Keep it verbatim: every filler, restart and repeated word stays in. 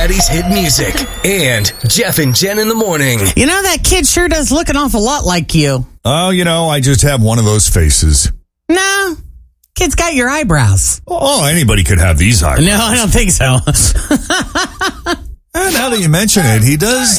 Cincinnati's hit music and Jeff and Jen in the morning. You know, that kid sure does look an awful lot like you. Oh, you know, I just have one of those faces. No, kid's got your eyebrows. Oh, anybody could have these eyebrows. No, I don't think so. And now that you mention it, he does